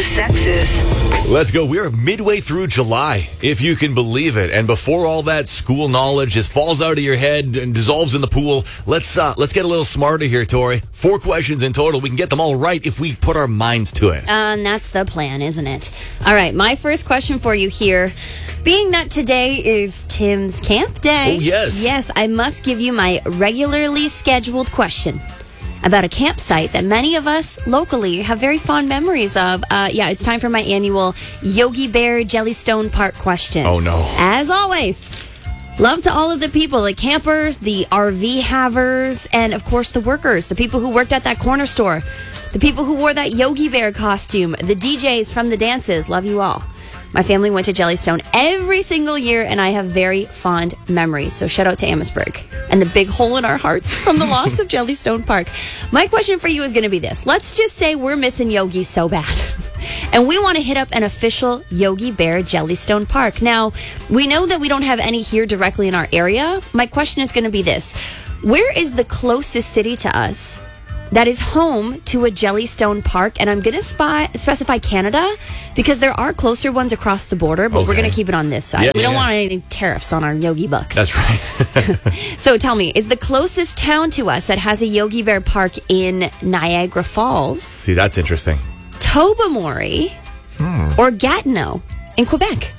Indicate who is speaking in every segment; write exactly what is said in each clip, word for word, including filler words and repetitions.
Speaker 1: the sexes.
Speaker 2: Let's go. We're midway through July, if you can believe it. And before all that school knowledge just falls out of your head and dissolves in the pool, let's uh, let's get a little smarter here, Tori. Four questions in total. We can get them all right if we put our minds to it.
Speaker 3: Uh, and that's the plan, isn't it? All right, my first question for you here. Being that today is Tim's camp day.
Speaker 2: Oh, yes.
Speaker 3: Yes, I must give you my regularly scheduled question about a campsite that many of us locally have very fond memories of. Uh, yeah, it's time for my annual Yogi Bear Jellystone Park question.
Speaker 2: Oh, no.
Speaker 3: As always, love to all of the people, the campers, the R V havers, and of course the workers, the people who worked at that corner store, the people who wore that Yogi Bear costume, the D Js from the dances. Love you all. My family went to Jellystone every single year, and I have very fond memories. So shout out to Amherstburg and the big hole in our hearts from the loss of Jellystone Park. My question for you is going to be this. Let's just say we're missing Yogi so bad, and we want to hit up an official Yogi Bear Jellystone Park. Now, we know that we don't have any here directly in our area. My question is going to be this. Where is the closest city to us that is home to a Jellystone Park? And I'm going to spy, specify Canada because there are closer ones across the border, but
Speaker 2: Okay.
Speaker 3: we're going to keep it on this side.
Speaker 2: Yeah,
Speaker 3: we don't
Speaker 2: yeah.
Speaker 3: want any tariffs on our Yogi bucks.
Speaker 2: That's right.
Speaker 3: So tell me, is the closest town to us that has a Yogi Bear Park in Niagara Falls,
Speaker 2: See, that's interesting.
Speaker 3: Tobermory,
Speaker 2: Hmm.
Speaker 3: or Gatineau in Quebec?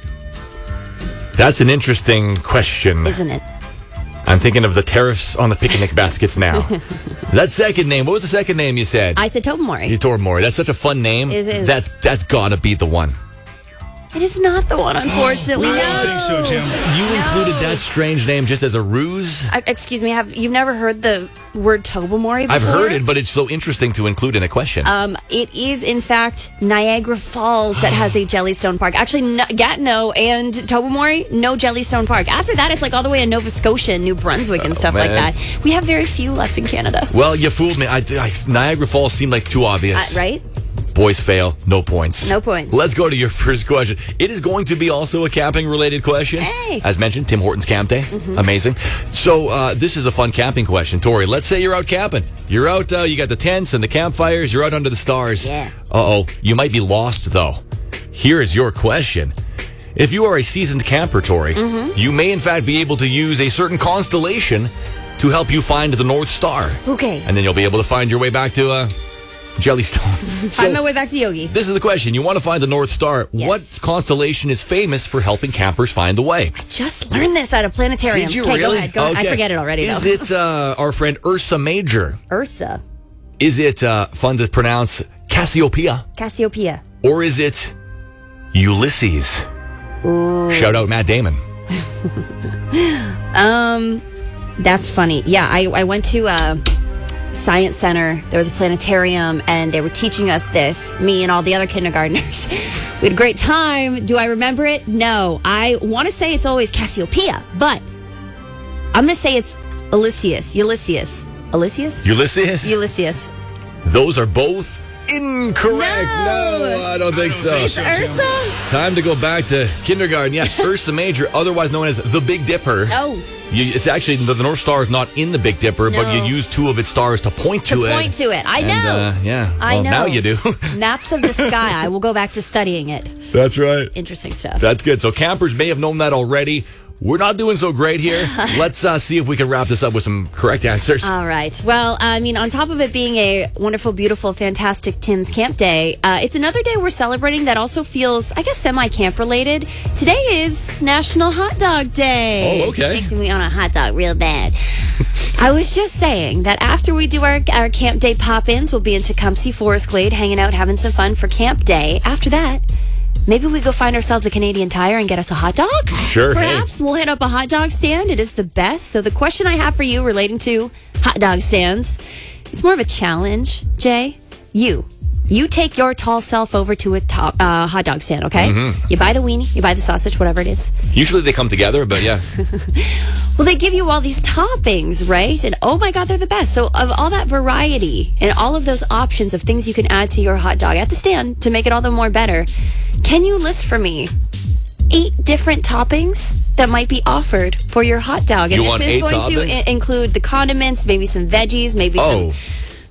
Speaker 2: That's an interesting question.
Speaker 3: Isn't it?
Speaker 2: I'm thinking of the tariffs on the picnic baskets now. That second name, what was the second name you said?
Speaker 3: I said Tobermory.
Speaker 2: You Tobermory. That's such a fun name.
Speaker 3: It is.
Speaker 2: That's that's gotta be the one.
Speaker 3: It is not the one, unfortunately.
Speaker 4: I don't think so, Jim.
Speaker 2: You included that strange name just as a ruse?
Speaker 3: Uh, excuse me, have you've never heard the word Tobermory before?
Speaker 2: I've heard it, but it's so interesting to include in a question.
Speaker 3: Um, it is, in fact, Niagara Falls that has a Jellystone Park. Actually, no, Gatineau and Tobermory, no Jellystone Park. After that, it's like all the way in Nova Scotia and New Brunswick and
Speaker 2: Oh,
Speaker 3: stuff like
Speaker 2: man.
Speaker 3: that. We have very few left in Canada.
Speaker 2: Well, you fooled me. I, I, Niagara Falls seemed like too obvious.
Speaker 3: Uh, right?
Speaker 2: Boys fail, no points.
Speaker 3: No points.
Speaker 2: Let's go to your first question. It is going to be also a camping-related question.
Speaker 3: Hey.
Speaker 2: As mentioned, Tim Hortons Camp Day.
Speaker 3: Mm-hmm.
Speaker 2: Amazing. So uh, this is a fun camping question. Tori, let's say you're out camping. You're out, uh, you got the tents and the campfires. You're out under the stars.
Speaker 3: Yeah.
Speaker 2: Uh-oh. You might be lost, though. Here is your question. If you are a seasoned camper, Tori,
Speaker 3: Mm-hmm.
Speaker 2: you may in fact be able to use a certain constellation to help you find the North Star.
Speaker 3: Okay.
Speaker 2: And then you'll be able to find your way back to uh, Jellystone. So,
Speaker 3: Find my way back to Yogi.
Speaker 2: this is the question. You want to find the North Star.
Speaker 3: Yes.
Speaker 2: What constellation is famous for helping campers find the way?
Speaker 3: Just learned this at a planetarium.
Speaker 2: Did you
Speaker 3: okay,
Speaker 2: really?
Speaker 3: go ahead. Go ahead. I
Speaker 2: Okay.
Speaker 3: forget it already,
Speaker 2: Is
Speaker 3: though.
Speaker 2: it uh, our friend Ursa Major?
Speaker 3: Ursa.
Speaker 2: Is it uh, fun to pronounce Cassiopeia?
Speaker 3: Cassiopeia.
Speaker 2: Or is it Ulysses?
Speaker 3: Ooh.
Speaker 2: Shout out Matt Damon.
Speaker 3: Um, that's funny. Yeah, I, I went to a science center. There was a planetarium, and they were teaching us this, me and all the other kindergartners. We had a great time. Do I remember it? No. I want to say it's always Cassiopeia, but I'm going to say it's Ulysses. Ulysses. Ulysses?
Speaker 2: Ulysses?
Speaker 3: Ulysses.
Speaker 2: Those are both incorrect.
Speaker 3: No.
Speaker 2: No, I don't think so.
Speaker 3: It's Ursa?
Speaker 2: Time to go back to kindergarten. Yeah, Ursa Major, otherwise known as the Big Dipper.
Speaker 3: Oh.
Speaker 2: You, it's actually, the, the North Star is not in the Big Dipper, but you
Speaker 3: No.
Speaker 2: use two of its stars to point to,
Speaker 3: To
Speaker 2: it.
Speaker 3: point to it. I
Speaker 2: And,
Speaker 3: know.
Speaker 2: uh, yeah.
Speaker 3: I
Speaker 2: Well,
Speaker 3: know.
Speaker 2: now you do.
Speaker 3: Maps of the sky. I will go back to studying it.
Speaker 2: That's right.
Speaker 3: Interesting stuff.
Speaker 2: That's good. So campers may have known that already. We're not doing so great here. Let's uh, see if we can wrap this up with some correct answers.
Speaker 3: All right. Well, I mean, on top of it being a wonderful, beautiful, fantastic Tim's Camp Day, uh, it's another day we're celebrating that also feels, I guess, semi-camp related. Today is National Hot Dog Day.
Speaker 2: Oh, okay.
Speaker 3: Makes me want a hot dog real bad. I was just saying that after we do our, our Camp Day pop-ins, we'll be in Tecumseh, Forest Glade, hanging out, having some fun for Camp Day. After that, maybe we go find ourselves a Canadian Tire and get us a hot dog?
Speaker 2: Sure, hey.
Speaker 3: Perhaps we'll hit up a hot dog stand. It is the best. So the question I have for you relating to hot dog stands, it's more of a challenge, Jay. You. You take your tall self over to a top, uh, hot dog stand, okay?
Speaker 2: Mm-hmm.
Speaker 3: You buy the weenie, you buy the sausage, whatever it is.
Speaker 2: Usually they come together, but yeah.
Speaker 3: Well, they give you all these toppings, right? And oh my God, they're the best. So of all that variety and all of those options of things you can add to your hot dog at the stand to make it all the more better, can you list for me eight different toppings that might be offered for your hot dog? And
Speaker 2: You
Speaker 3: this
Speaker 2: want
Speaker 3: is
Speaker 2: eight
Speaker 3: going
Speaker 2: toppings?
Speaker 3: to I- include the condiments, maybe some veggies, maybe
Speaker 2: Oh.
Speaker 3: some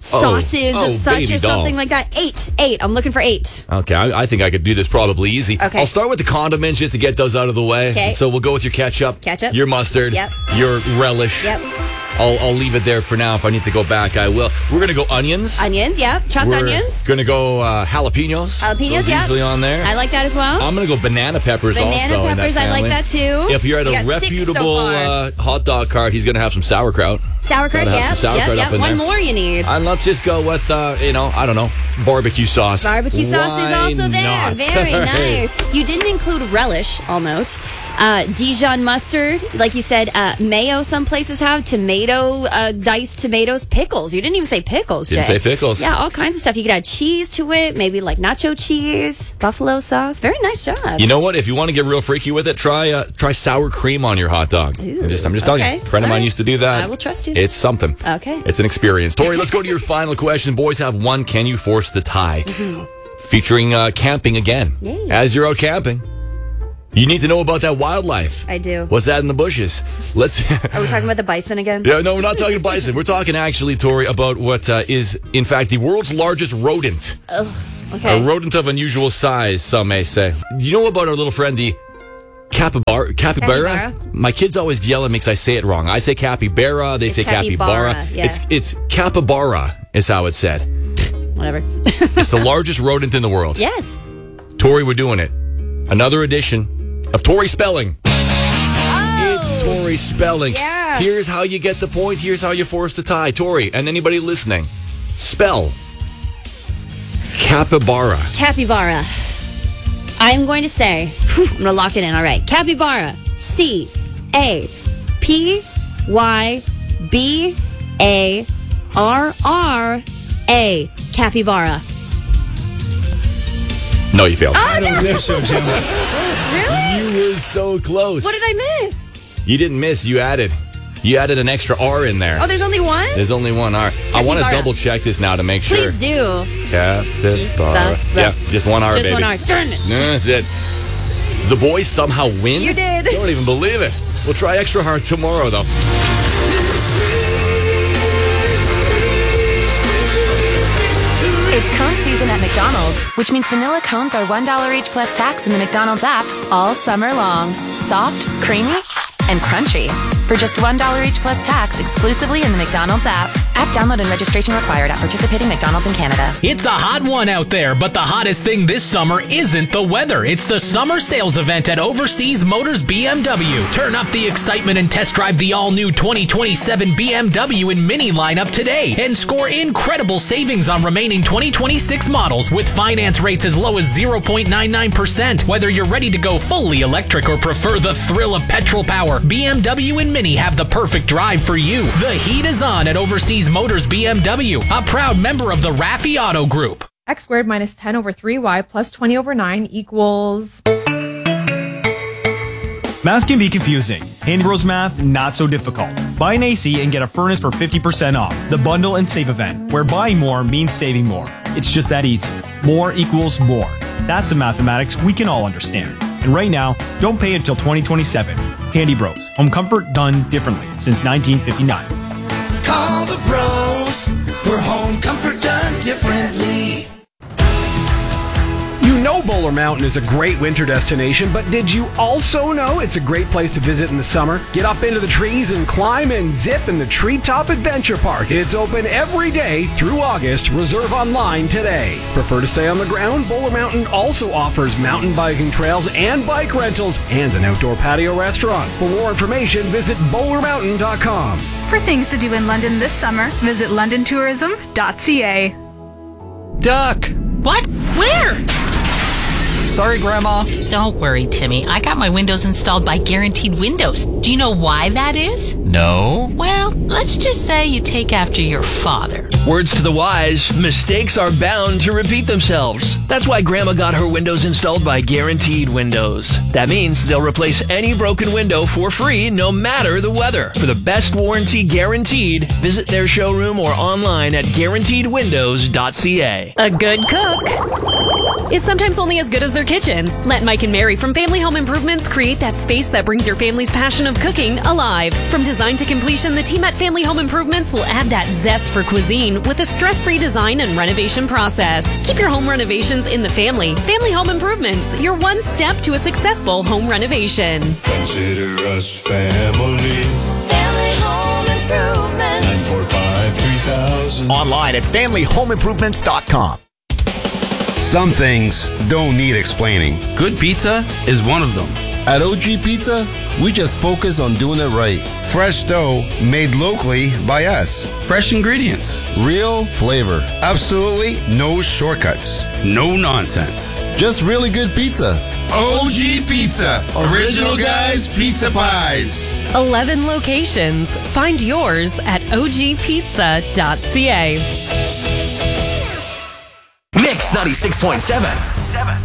Speaker 3: sauces
Speaker 2: oh,
Speaker 3: of such
Speaker 2: baby
Speaker 3: or
Speaker 2: doll.
Speaker 3: something like that. Eight. Eight. I'm looking for eight.
Speaker 2: Okay, I, I think I could do this probably easy.
Speaker 3: Okay.
Speaker 2: I'll start with the condiments just to get those out of the way.
Speaker 3: Okay.
Speaker 2: So we'll go with your ketchup,
Speaker 3: Ketchup.
Speaker 2: your mustard,
Speaker 3: Yep.
Speaker 2: your relish.
Speaker 3: Yep.
Speaker 2: I'll, I'll leave it there for now. If I need to go back, I will. We're going to go onions.
Speaker 3: Onions, yep. Chopped
Speaker 2: We're
Speaker 3: onions.
Speaker 2: going to go uh, jalapenos.
Speaker 3: Jalapenos,
Speaker 2: Those
Speaker 3: yep.
Speaker 2: usually on there.
Speaker 3: I like that as well.
Speaker 2: I'm going to go banana peppers
Speaker 3: Banana
Speaker 2: also in that
Speaker 3: peppers, I like
Speaker 2: family.
Speaker 3: that too.
Speaker 2: If you're at
Speaker 3: We
Speaker 2: a
Speaker 3: got six so
Speaker 2: reputable
Speaker 3: far.
Speaker 2: uh, hot dog cart, he's going to have some sauerkraut.
Speaker 3: Sauerkraut,
Speaker 2: Gotta have
Speaker 3: yep.
Speaker 2: some sauerkraut
Speaker 3: yep,
Speaker 2: up
Speaker 3: yep.
Speaker 2: in
Speaker 3: One
Speaker 2: there.
Speaker 3: more you need.
Speaker 2: And let's just go with, uh, you know, I don't know, barbecue sauce.
Speaker 3: Barbecue sauce
Speaker 2: Why
Speaker 3: is also there.
Speaker 2: not?
Speaker 3: Very nice. You didn't include relish, almost. Uh, Dijon mustard, like you said, uh, mayo. Some places have tomato, uh, diced tomatoes, pickles. You didn't even say pickles,
Speaker 2: Didn't
Speaker 3: Jay.
Speaker 2: say pickles.
Speaker 3: Yeah, all kinds of stuff. You could add cheese to it, maybe like nacho cheese, buffalo sauce. Very nice job.
Speaker 2: You know what? If you want to get real freaky with it, try uh, try sour cream on your hot dog. I'm just, I'm just telling
Speaker 3: okay.
Speaker 2: you. A friend of
Speaker 3: All
Speaker 2: mine
Speaker 3: right.
Speaker 2: used to do that.
Speaker 3: I will trust you.
Speaker 2: It's something.
Speaker 3: Okay.
Speaker 2: It's an experience. Tori, let's go to your final question. Boys have one. Can you force the tie? Featuring uh, camping again.
Speaker 3: Yay.
Speaker 2: As you're out camping, you need to know about that wildlife.
Speaker 3: I do.
Speaker 2: What's that in the bushes? Let's.
Speaker 3: Are we talking about the bison again?
Speaker 2: Yeah, no, we're not talking bison. We're talking actually, Tori, about what uh, is, in fact, the world's largest rodent.
Speaker 3: Oh, okay.
Speaker 2: A rodent of unusual size, some may say. Do you know about our little friend, the capybara? Capybara?
Speaker 3: Capybara?
Speaker 2: My kids always yell at me because I say it wrong. I say capybara, they
Speaker 3: It's
Speaker 2: say capybara.
Speaker 3: capybara, yeah.
Speaker 2: It's it's capybara is how it's said.
Speaker 3: Whatever.
Speaker 2: It's the largest rodent in the world.
Speaker 3: Yes.
Speaker 2: Tori, we're doing it. Another edition of Tori Spelling. It's Tori Spelling.
Speaker 3: Yeah.
Speaker 2: Here's how you get the point. Here's how you force the tie. Tori, and anybody listening, spell capybara.
Speaker 3: Capybara. I'm going to say, whew, I'm going to lock it in. All right. Capybara. C A P Y B A R R A. Capybara.
Speaker 2: No, you failed.
Speaker 3: Oh,
Speaker 1: I don't think so, Jim.
Speaker 3: Really?
Speaker 2: You were so close.
Speaker 3: What did I miss?
Speaker 2: You didn't miss. You added. You added an extra R in there.
Speaker 3: Oh, there's only one?
Speaker 2: There's only one R. I want to
Speaker 3: Capybara.
Speaker 2: double check this now to make sure.
Speaker 3: Please do.
Speaker 2: Capybara.
Speaker 3: Capybara.
Speaker 2: Yeah, just one R,
Speaker 3: Just
Speaker 2: baby.
Speaker 3: one R. Darn it.
Speaker 2: No, that's it. The boys somehow win?
Speaker 3: You did.
Speaker 2: Don't even believe it. We'll try extra hard tomorrow, though.
Speaker 4: It's cone season at McDonald's, which means vanilla cones are one dollar each plus tax in the McDonald's app all summer long. Soft, creamy, and crunchy. For just one dollar each plus tax exclusively in the McDonald's app. App download and registration required at participating McDonald's in Canada.
Speaker 5: It's a hot one out there, but the hottest thing this summer isn't the weather. It's the summer sales event at Overseas Motors B M W. Turn up the excitement and test drive the all-new twenty twenty-seven B M W and Mini lineup today and score incredible savings on remaining twenty twenty-six models with finance rates as low as zero point nine nine percent. Whether you're ready to go fully electric or prefer the thrill of petrol power, B M W and Mini have the perfect drive for you. The heat is on at Overseas Motors B M W, a proud member of the Raffi Auto Group.
Speaker 6: X squared minus ten over three y plus twenty over nine equals...
Speaker 7: Math can be confusing. Handy Bros Math, not so difficult. Buy an A C and get a furnace for fifty percent off. The Bundle and Save event, where buying more means saving more. It's just that easy. More equals more. That's the mathematics we can all understand. And right now, don't pay until twenty twenty-seven. Handy Bros. Home comfort done differently since nineteen fifty-nine.
Speaker 8: Call the pros for home comfort done differently.
Speaker 1: You know Bowler Mountain is a great winter destination, but did you also know it's a great place to visit in the summer? Get up into the trees and climb and zip in the Treetop Adventure Park. It's open every day through August. Reserve online today. Prefer to stay on the ground? Bowler Mountain also offers mountain biking trails and bike rentals and an outdoor patio restaurant. For more information, visit bowler mountain dot com.
Speaker 9: For things to do in London this summer, visit london tourism dot c a.
Speaker 10: Duck!
Speaker 11: What? Where?
Speaker 10: Sorry, Grandma.
Speaker 11: Don't worry, Timmy. I got my windows installed by Guaranteed Windows. Do you know why that is?
Speaker 10: No.
Speaker 11: Well, let's just say you take after your father.
Speaker 12: Words to the wise, mistakes are bound to repeat themselves. That's why Grandma got her windows installed by Guaranteed Windows. That means they'll replace any broken window for free, no matter the weather. For the best warranty guaranteed, visit their showroom or online at guaranteed windows dot c a.
Speaker 11: A good cook
Speaker 13: is sometimes only as good as their kitchen. Let Mike and Mary from Family Home Improvements create that space that brings your family's passion of cooking alive. From design to completion, the team at Family Home Improvements will add that zest for cuisine with a stress-free design and renovation process. Keep your home renovations in the family. Family Home Improvements, your one step to a successful home renovation.
Speaker 8: Consider us family.
Speaker 14: Family Home Improvements.
Speaker 8: nine four five, three thousand.
Speaker 15: Online at family home improvements dot com.
Speaker 16: Some things don't need explaining.
Speaker 17: Good pizza is one of them.
Speaker 16: At O G Pizza, we just focus on doing it right. Fresh dough made locally by us.
Speaker 17: Fresh ingredients.
Speaker 16: Real flavor. Absolutely no shortcuts.
Speaker 17: No nonsense.
Speaker 16: Just really good pizza. O G Pizza. Original guys, pizza pies.
Speaker 13: eleven locations. Find yours at o g pizza dot c a.
Speaker 15: Mix ninety-six point seven.